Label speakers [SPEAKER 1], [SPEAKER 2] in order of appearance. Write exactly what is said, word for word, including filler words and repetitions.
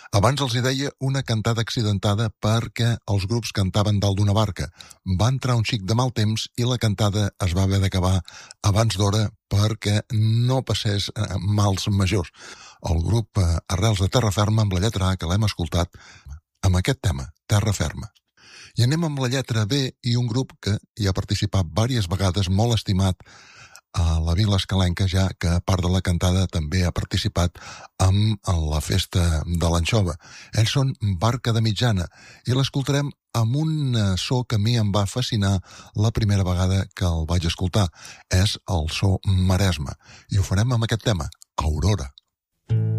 [SPEAKER 1] Abans els hi deia una cantada accidentada perquè els grups cantaven dalt d'una barca. Va entrar un xic de mal temps i la cantada es va haver d'acabar abans d'hora perquè no passés eh, mals majors. El grup eh, Arrels de Terra Ferma amb la lletra A, que l'hem escoltat, amb aquest tema, Terra Ferma. I anem amb la lletra B i un grup que hi ha participat diverses vegades, molt estimat a la Vila Escalenca, ja que a part de la cantada també ha participat amb la festa de l'anxova. Ells són Barca de Mitjana i l'escoltarem amb un so que a mi em va fascinar la primera vegada que el vaig escoltar. És el so Maresme. I ho farem amb aquest tema, Aurora.